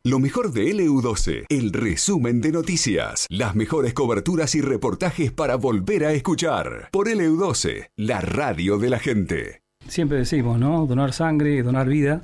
Lo mejor de LU12, el resumen de noticias, las mejores coberturas y reportajes para volver a escuchar. Por LU12, la radio de la gente. Siempre decimos, ¿no? Donar sangre, donar vida.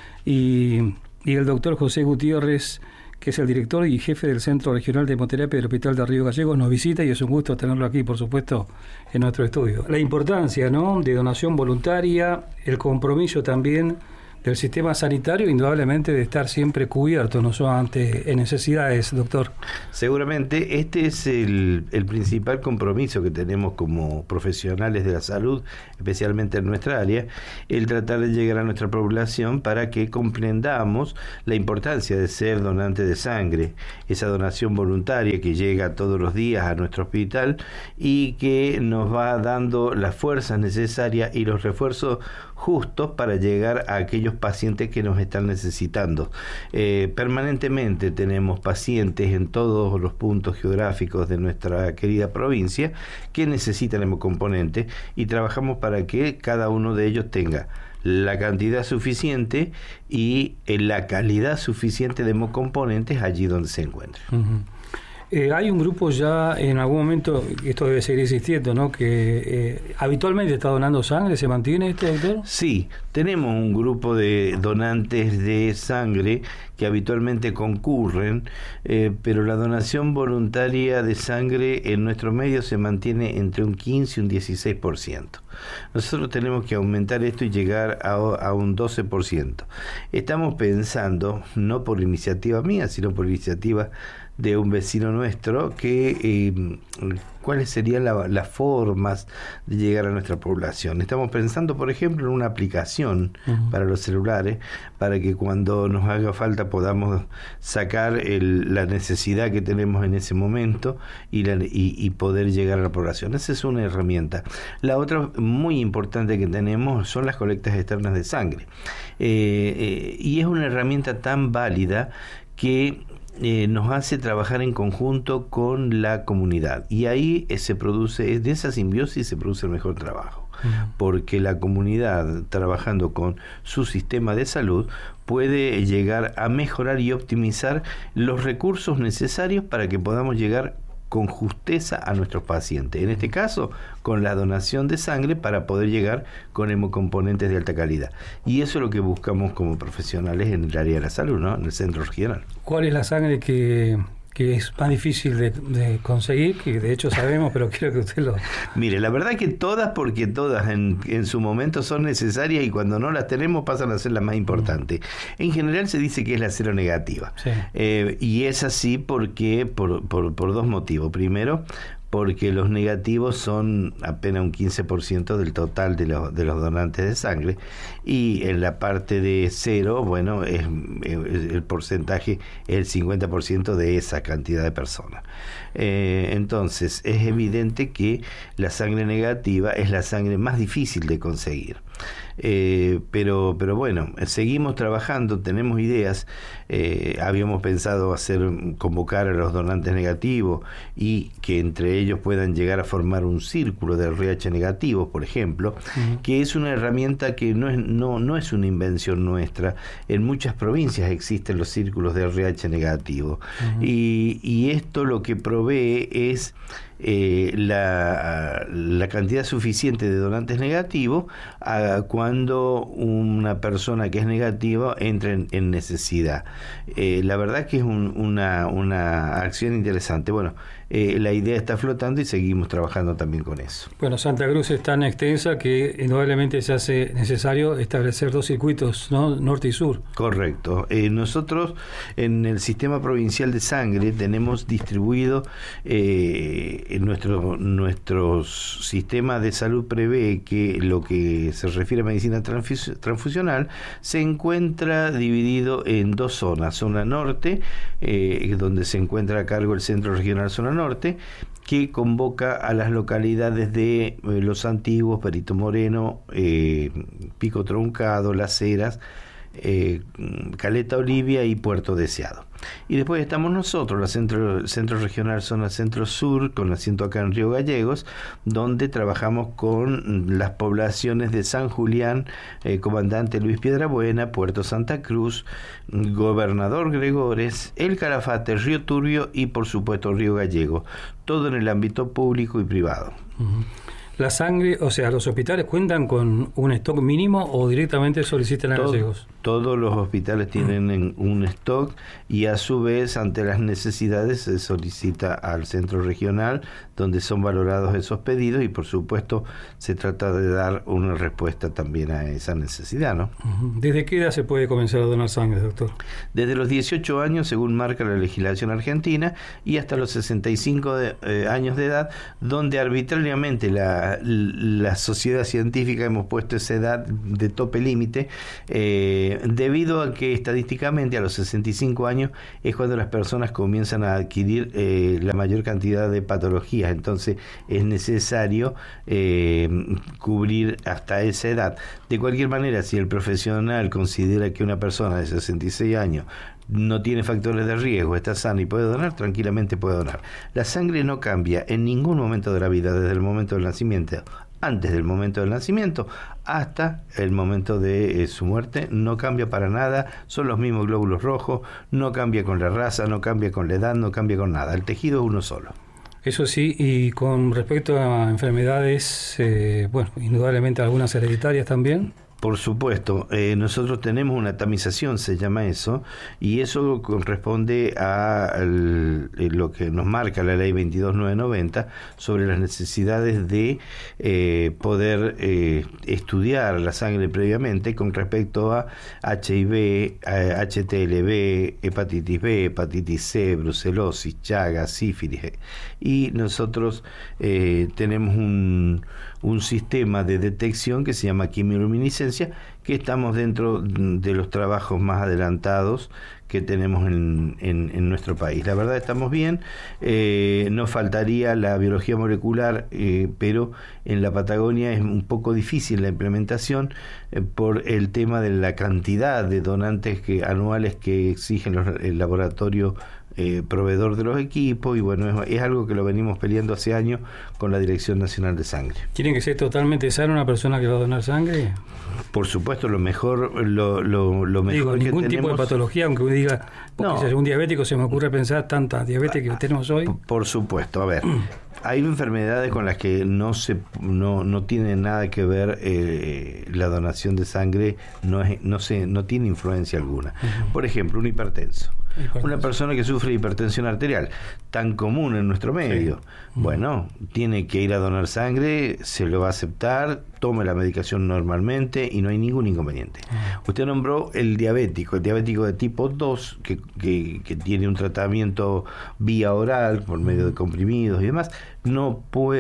Y el doctor José Gutiérrez, que es el director y jefe del Centro Regional de Hemoterapia del Hospital de Río Gallegos, nos visita y es un gusto tenerlo aquí, por supuesto, en nuestro estudio. La importancia, ¿no?, de donación voluntaria, el compromiso también del sistema sanitario, indudablemente de estar siempre cubierto, no solamente en necesidades, doctor. Seguramente este es el principal compromiso que tenemos como profesionales de la salud, especialmente en nuestra área, el tratar de llegar a nuestra población para que comprendamos la importancia de ser donante de sangre, esa donación voluntaria que llega todos los días a nuestro hospital y que nos va dando las fuerzas necesarias y los refuerzos justos para llegar a aquellos pacientes que nos están necesitando. Permanentemente tenemos pacientes en todos los puntos geográficos de nuestra querida provincia que necesitan hemocomponentes y trabajamos para que cada uno de ellos tenga la cantidad suficiente y la calidad suficiente de hemocomponentes allí donde se encuentren. Uh-huh. Hay un grupo ya, en algún momento, esto debe seguir existiendo, ¿no?, que habitualmente está donando sangre. ¿Se mantiene este, doctor? Sí, tenemos un grupo de donantes de sangre que habitualmente concurren, pero la donación voluntaria de sangre en nuestro medio se mantiene entre un 15 y un 16%. Nosotros tenemos que aumentar esto y llegar a un 12%. Estamos pensando, no por iniciativa mía, sino por iniciativa de un vecino nuestro, que cuáles serían las formas de llegar a nuestra población. Estamos pensando, por ejemplo, en una aplicación para los celulares, para que cuando nos haga falta podamos sacar la necesidad que tenemos en ese momento y poder llegar a la población. Esa es una herramienta. La otra muy importante que tenemos son las colectas externas de sangre. Y es una herramienta tan válida que nos hace trabajar en conjunto con la comunidad y ahí se produce, de esa simbiosis se produce el mejor trabajo, porque la comunidad, trabajando con su sistema de salud, puede llegar a mejorar y optimizar los recursos necesarios para que podamos llegar con justeza a nuestros pacientes, en este caso con la donación de sangre para poder llegar con hemocomponentes de alta calidad. Y eso es lo que buscamos como profesionales en el área de la salud, ¿no?, en el centro regional. ¿Cuál es la sangre que es más difícil de conseguir? Que de hecho sabemos, pero quiero que usted lo... Mire, la verdad que todas, porque todas en su momento son necesarias y cuando no las tenemos pasan a ser las más importantes. En general se dice que es la seronegativa. Sí. Y es así porque por dos motivos. Primero, porque los negativos son apenas un 15% del total de los donantes de sangre, y en la parte de cero, bueno, el porcentaje es el 50% de esa cantidad de personas. Entonces, es evidente que la sangre negativa es la sangre más difícil de conseguir. Pero bueno, seguimos trabajando, tenemos ideas. Habíamos pensado convocar a los donantes negativos y que entre ellos puedan llegar a formar un círculo de RH negativos, por ejemplo, que es una herramienta que no es una invención nuestra. En muchas provincias existen los círculos de RH negativo, y esto lo que provee es la cantidad suficiente de donantes negativos cuando una persona que es negativa entra en necesidad. La verdad que es una acción interesante. Bueno, la idea está flotando y seguimos trabajando también con eso. Bueno, Santa Cruz es tan extensa que indudablemente se hace necesario establecer dos circuitos, ¿no?, norte y sur. Correcto. Nosotros en el sistema provincial de sangre tenemos distribuido nuestro sistema de salud prevé que lo que se refiere a medicina transfusional se encuentra dividido en dos zonas: zona norte, donde se encuentra a cargo el Centro Regional Zona Norte, que convoca a las localidades de Los Antiguos, Perito Moreno, Pico Truncado, Las Heras, Caleta Olivia y Puerto Deseado. Y después estamos nosotros, la Centro Regional Zona Centro-Sur, con asiento acá en Río Gallegos, donde trabajamos con las poblaciones de San Julián, Comandante Luis Piedrabuena, Puerto Santa Cruz, Gobernador Gregores, El Calafate, Río Turbio y por supuesto Río Gallego, todo en el ámbito público y privado. Uh-huh. La sangre, o sea, ¿los hospitales cuentan con un stock mínimo o directamente solicitan a Gallegos? Todos los hospitales tienen un stock y a su vez, ante las necesidades, se solicita al centro regional, donde son valorados esos pedidos y por supuesto se trata de dar una respuesta también a esa necesidad, ¿no? ¿Desde qué edad se puede comenzar a donar sangre, doctor? Desde los 18 años, según marca la legislación argentina, y hasta los 65 años de edad, donde arbitrariamente la sociedad científica hemos puesto esa edad de tope límite, debido a que estadísticamente a los 65 años es cuando las personas comienzan a adquirir la mayor cantidad de patologías, entonces es necesario cubrir hasta esa edad. De cualquier manera, si el profesional considera que una persona de 66 años no tiene factores de riesgo, está sana y puede donar, tranquilamente puede donar. La sangre no cambia en ningún momento de la vida, desde el momento del nacimiento, antes del momento del nacimiento hasta el momento de su muerte, no cambia para nada, son los mismos glóbulos rojos, no cambia con la raza, no cambia con la edad, no cambia con nada, el tejido es uno solo. Eso sí, y con respecto a enfermedades, bueno, indudablemente algunas hereditarias también. Por supuesto, nosotros tenemos una tamización, se llama eso, y eso corresponde a lo que nos marca la ley 22990 sobre las necesidades de poder estudiar la sangre previamente con respecto a HIV, HTLV, hepatitis B, hepatitis C, brucelosis, Chagas, sífilis. Y nosotros tenemos un sistema de detección que se llama quimioluminiscencia, que estamos dentro de los trabajos más adelantados que tenemos en nuestro país. La verdad estamos bien, nos faltaría la biología molecular, pero en la Patagonia es un poco difícil la implementación por el tema de la cantidad de donantes anuales que exigen el laboratorio proveedor de los equipos, y bueno, es algo que lo venimos peleando hace años con la Dirección Nacional de Sangre. ¿Quieren que sea totalmente sana una persona que va a donar sangre? Por supuesto, lo mejor mejor digo, ningún que tipo de patología, aunque uno diga, porque no. Si es un diabético, se me ocurre pensar tanta diabetes que tenemos hoy. Por supuesto, a ver, hay enfermedades con las que no tiene nada que ver la donación de sangre, no tiene influencia alguna. Uh-huh. Por ejemplo, un hipertenso. Una persona que sufre de hipertensión arterial, tan común en nuestro medio. Sí. Bueno, tiene que ir a donar sangre, se lo va a aceptar, tome la medicación normalmente y no hay ningún inconveniente. Usted nombró el diabético de tipo 2, que tiene un tratamiento vía oral por medio de comprimidos y demás. No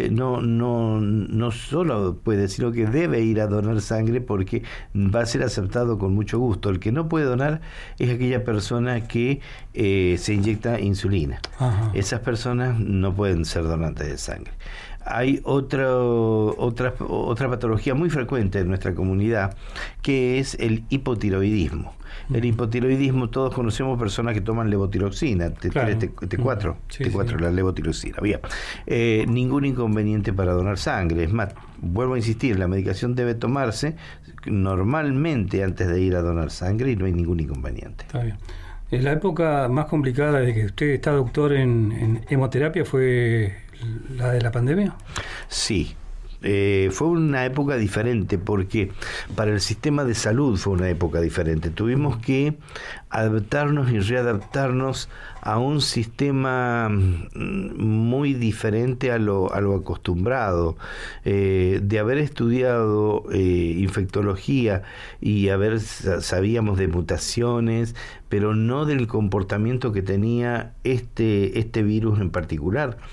solo puede, sino que debe ir a donar sangre porque va a ser aceptado con mucho gusto. El que no puede donar es aquella persona que se inyecta insulina. Ajá. Esas personas no pueden ser donantes de sangre. Hay otra patología muy frecuente en nuestra comunidad, que es el hipotiroidismo. El hipotiroidismo, todos conocemos personas que toman levotiroxina, T3, claro. T4, sí, T4 sí. La levotiroxina. Bien. Ningún inconveniente para donar sangre. Es más, vuelvo a insistir, la medicación debe tomarse normalmente antes de ir a donar sangre y no hay ningún inconveniente. Está bien. La época más complicada de que usted está doctor en hemoterapia fue la de la pandemia. Sí. Fue una época diferente porque para el sistema de salud fue una época diferente. Tuvimos que adaptarnos y readaptarnos a un sistema muy diferente a lo acostumbrado. De haber estudiado infectología y sabíamos de mutaciones, pero no del comportamiento que tenía este virus en particular.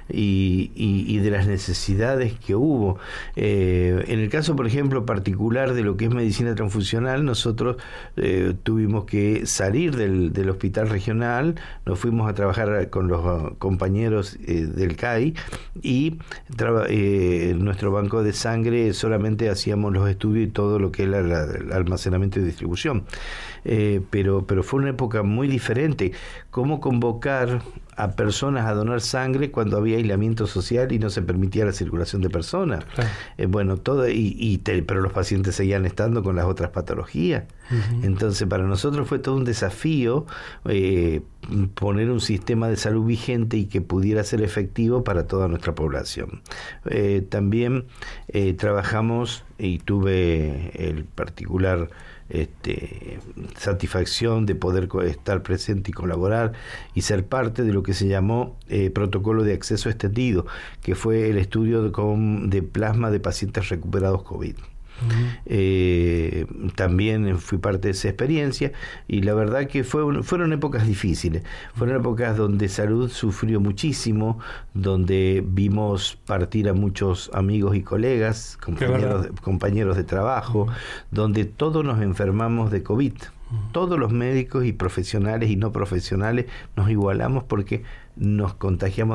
y de las necesidades que hubo. En el caso, por ejemplo, particular de lo que es medicina transfusional, nosotros tuvimos que salir del hospital regional, nos fuimos a trabajar con los compañeros del CAI y nuestro banco de sangre solamente hacíamos los estudios y todo lo que era el almacenamiento y distribución. Pero fue una época muy diferente. ¿Cómo convocar a personas a donar sangre cuando había aislamiento social y no se permitía la circulación de personas? Claro. Pero los pacientes seguían estando con las otras patologías. Uh-huh. Entonces, para nosotros fue todo un desafío poner un sistema de salud vigente y que pudiera ser efectivo para toda nuestra población. También trabajamos y tuve el particular satisfacción de poder estar presente y colaborar y ser parte de lo que se llamó protocolo de acceso extendido, que fue el estudio de plasma de pacientes recuperados COVID. Uh-huh. También fui parte de esa experiencia y la verdad que fueron épocas difíciles, fueron épocas donde salud sufrió muchísimo, donde vimos partir a muchos amigos y colegas, compañeros de trabajo, uh-huh. donde todos nos enfermamos de COVID. Todos los médicos y profesionales y no profesionales nos igualamos porque nos contagiamos